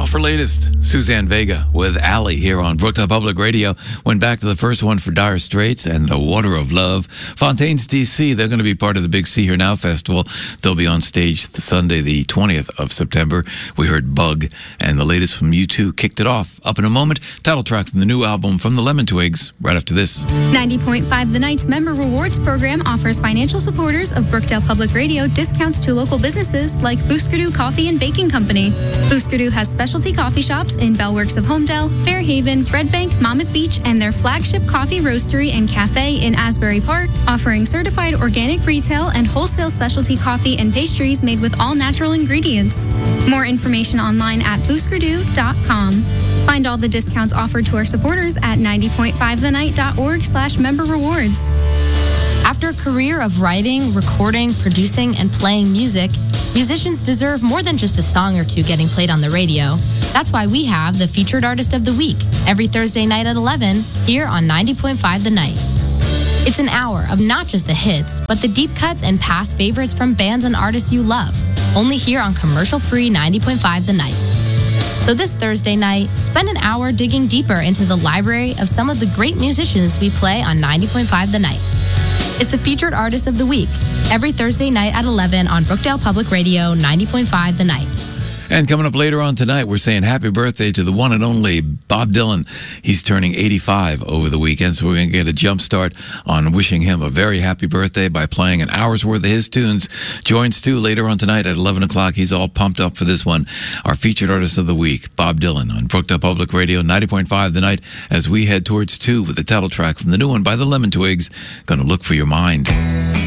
off her latest, Suzanne Vega with Allie here on Brooktown Public Radio. Went back to the first one for Dire Straits and The Water of Love. Fontaines DC, they're going to be part of the big See Here Now Festival. They'll be on stage Sunday, the 20th of September. We heard Bug, and the latest from U2 kicked it off. Up in a moment, title track from the new album from the Lemon Twigs, right after this. 90.5 The Night's Member Rewards program offers financial supporters of Brookdale Public Radio discounts to local businesses like Booskerdoo Coffee and Baking Company. Booskerdoo has specialty coffee shops in Bellworks of Homedale, Fairhaven, Red Bank, Monmouth Beach, and their flagship coffee roastery and cafe in Asbury Park, offering certified organic retail and wholesale specialty coffee and pastries made with all natural ingredients. More information online at booskerdoo.com. Find all the discounts offered to our supporters at 90.5thenight.org/member rewards. After a career of writing, recording, producing, and playing music, musicians deserve more than just a song or two getting played on the radio. That's why we have the Featured Artist of the Week every Thursday night at 11 here on 90.5 The Night. It's an hour of not just the hits, but the deep cuts and past favorites from bands and artists you love, only here on commercial-free 90.5 The Night. So this Thursday night, spend an hour digging deeper into the library of some of the great musicians we play on 90.5 The Night. It's the Featured Artist of the Week, every Thursday night at 11 on Brookdale Public Radio, 90.5 The Night. And coming up later on tonight, we're saying happy birthday to the one and only Bob Dylan. He's turning 85 over the weekend, so we're going to get a jump start on wishing him a very happy birthday by playing an hour's worth of his tunes. Join Stu later on tonight at 11 o'clock. He's all pumped up for this one. Our Featured Artist of the Week, Bob Dylan, on Brookdale Public Radio, 90.5 The Night, as we head towards 2 with the title track from the new one by the Lemon Twigs, Gonna Look for Your Mind.